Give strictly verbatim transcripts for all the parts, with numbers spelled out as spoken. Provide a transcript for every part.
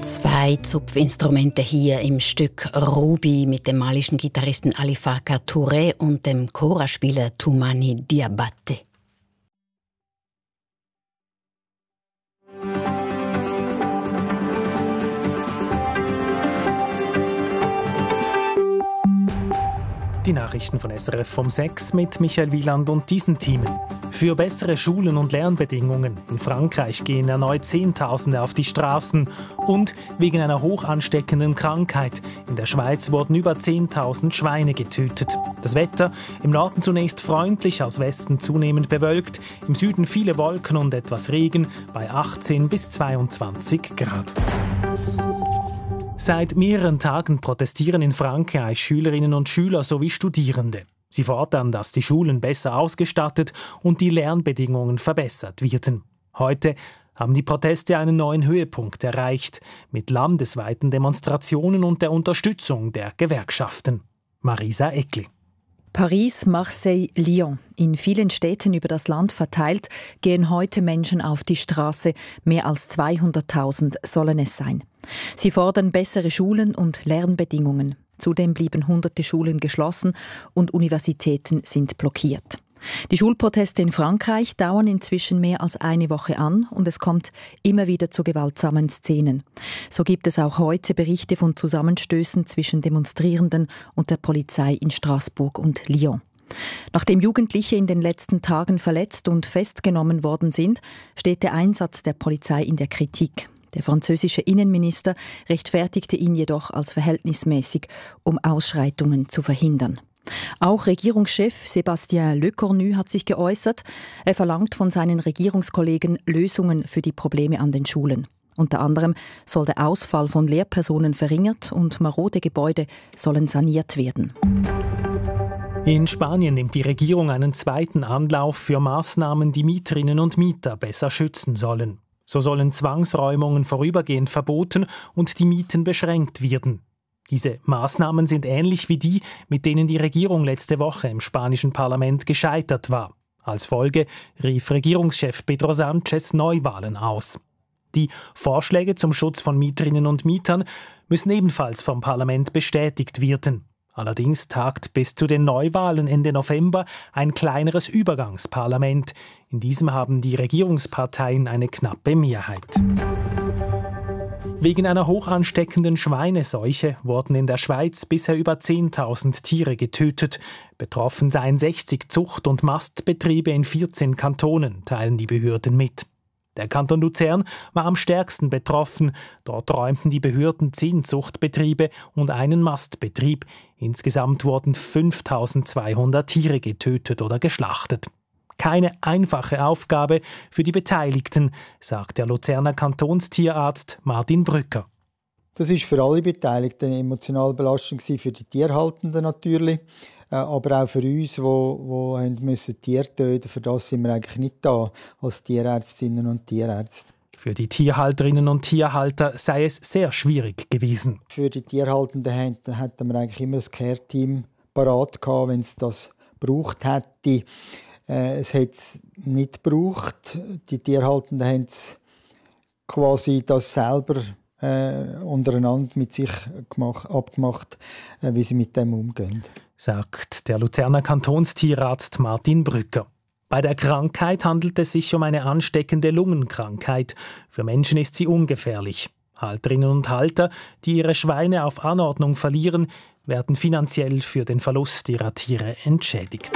Zwei Zupfinstrumente hier im Stück Ruby mit dem malischen Gitarristen Ali Farka Touré und dem Kora-Spieler Toumani Diabaté. Die Nachrichten von S R F um sechs mit Michael Wieland und diesen Themen. Für bessere Schulen und Lernbedingungen. In Frankreich gehen erneut Zehntausende auf die Straßen. Und wegen einer hoch ansteckenden Krankheit. In der Schweiz wurden über zehntausend Schweine getötet. Das Wetter im Norden zunächst freundlich, aus Westen zunehmend bewölkt. Im Süden viele Wolken und etwas Regen bei achtzehn bis zweiundzwanzig Grad. Seit mehreren Tagen protestieren in Frankreich Schülerinnen und Schüler sowie Studierende. Sie fordern, dass die Schulen besser ausgestattet und die Lernbedingungen verbessert werden. Heute haben die Proteste einen neuen Höhepunkt erreicht, mit landesweiten Demonstrationen und der Unterstützung der Gewerkschaften. Marisa Eckli. Paris, Marseille, Lyon. In vielen Städten über das Land verteilt gehen heute Menschen auf die Straße. Mehr als zweihunderttausend sollen es sein. Sie fordern bessere Schulen und Lernbedingungen. Zudem blieben hunderte Schulen geschlossen und Universitäten sind blockiert. Die Schulproteste in Frankreich dauern inzwischen mehr als eine Woche an und es kommt immer wieder zu gewaltsamen Szenen. So gibt es auch heute Berichte von Zusammenstößen zwischen Demonstrierenden und der Polizei in Straßburg und Lyon. Nachdem Jugendliche in den letzten Tagen verletzt und festgenommen worden sind, steht der Einsatz der Polizei in der Kritik. Der französische Innenminister rechtfertigte ihn jedoch als verhältnismäßig, um Ausschreitungen zu verhindern. Auch Regierungschef Sébastien Lecornu hat sich geäußert. Er verlangt von seinen Regierungskollegen Lösungen für die Probleme an den Schulen. Unter anderem soll der Ausfall von Lehrpersonen verringert und marode Gebäude sollen saniert werden. In Spanien nimmt die Regierung einen zweiten Anlauf für Maßnahmen, die Mieterinnen und Mieter besser schützen sollen. So sollen Zwangsräumungen vorübergehend verboten und die Mieten beschränkt werden. Diese Maßnahmen sind ähnlich wie die, mit denen die Regierung letzte Woche im spanischen Parlament gescheitert war. Als Folge rief Regierungschef Pedro Sánchez Neuwahlen aus. Die Vorschläge zum Schutz von Mieterinnen und Mietern müssen ebenfalls vom Parlament bestätigt werden. Allerdings tagt bis zu den Neuwahlen Ende November ein kleineres Übergangsparlament. In diesem haben die Regierungsparteien eine knappe Mehrheit. Wegen einer hoch ansteckenden Schweineseuche wurden in der Schweiz bisher über zehntausend Tiere getötet. Betroffen seien sechzig Zucht- und Mastbetriebe in vierzehn Kantonen, teilen die Behörden mit. Der Kanton Luzern war am stärksten betroffen. Dort räumten die Behörden zehn Zuchtbetriebe und einen Mastbetrieb. Insgesamt wurden fünftausendzweihundert Tiere getötet oder geschlachtet. Keine einfache Aufgabe für die Beteiligten, sagt der Luzerner Kantonstierarzt Martin Brücker. Das ist für alle Beteiligten eine emotionale Belastung, für die Tierhaltenden natürlich, aber auch für uns, die, die müssen Tiere töten. Für das sind wir eigentlich nicht da als Tierärztinnen und Tierärzte. Für die Tierhalterinnen und Tierhalter sei es sehr schwierig gewesen. Für die Tierhaltenden hätten wir eigentlich immer ein Care-Team parat gehabt, wenn es das gebraucht hätte. Es hat es nicht gebraucht. Die Tierhaltenden haben quasi das selber äh, untereinander mit sich gemacht, abgemacht, äh, wie sie mit dem umgehen. Sagt der Luzerner Kantonstierarzt Martin Brücker. Bei der Krankheit handelt es sich um eine ansteckende Lungenkrankheit. Für Menschen ist sie ungefährlich. Halterinnen und Halter, die ihre Schweine auf Anordnung verlieren, werden finanziell für den Verlust ihrer Tiere entschädigt.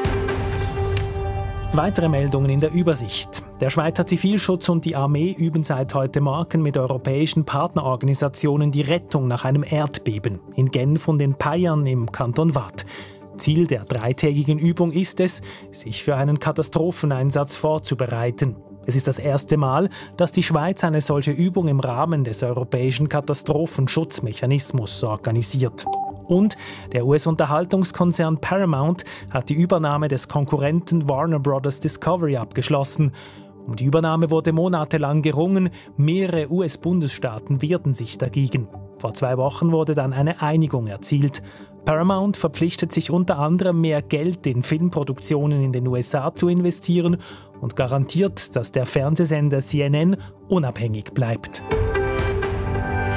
Weitere Meldungen in der Übersicht. Der Schweizer Zivilschutz und die Armee üben seit heute Morgen mit europäischen Partnerorganisationen die Rettung nach einem Erdbeben in Genf und in Payern im Kanton Waadt. Ziel der dreitägigen Übung ist es, sich für einen Katastropheneinsatz vorzubereiten. Es ist das erste Mal, dass die Schweiz eine solche Übung im Rahmen des europäischen Katastrophenschutzmechanismus organisiert. Und der U S-Unterhaltungskonzern Paramount hat die Übernahme des Konkurrenten Warner Bros. Discovery abgeschlossen. Um die Übernahme wurde monatelang gerungen, mehrere U S-Bundesstaaten wehrten sich dagegen. Vor zwei Wochen wurde dann eine Einigung erzielt. Paramount verpflichtet sich unter anderem, mehr Geld in Filmproduktionen in den U S A zu investieren und garantiert, dass der Fernsehsender C N N unabhängig bleibt.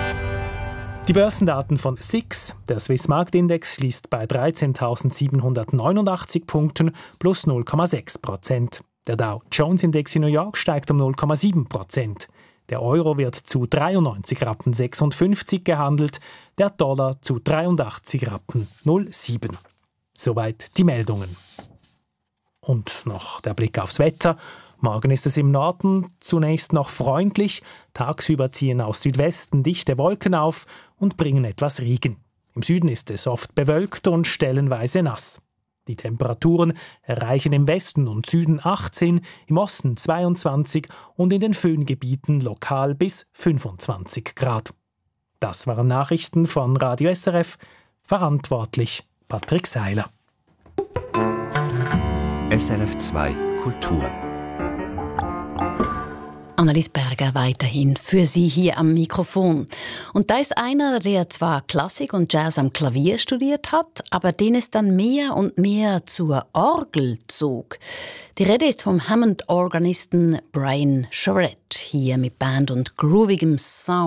Die Börsendaten von S I X, der Swiss Marktindex, schließt bei dreizehntausendsiebenhundertneunundachtzig Punkten plus null Komma sechs Prozent. Der Dow Jones Index in New York steigt um null Komma sieben Prozent. Der Euro wird zu dreiundneunzig Rappen sechsundfünfzig gehandelt, der Dollar zu dreiundachtzig Rappen null Komma sieben. Soweit die Meldungen. Und noch der Blick aufs Wetter. Morgen ist es im Norden zunächst noch freundlich. Tagsüber ziehen aus Südwesten dichte Wolken auf und bringen etwas Regen. Im Süden ist es oft bewölkt und stellenweise nass. Die Temperaturen erreichen im Westen und Süden achtzehn, im Osten zweiundzwanzig und in den Föhngebieten lokal bis fünfundzwanzig Grad. Das waren Nachrichten von Radio S R F. Verantwortlich Patrick Seiler. S R F zwei Kultur. Annelies Berger weiterhin für Sie hier am Mikrofon. Und da ist einer, der zwar Klassik und Jazz am Klavier studiert hat, aber den es dann mehr und mehr zur Orgel zog. Die Rede ist vom Hammond-Organisten Brian Charette, hier mit Band und groovigem Sound.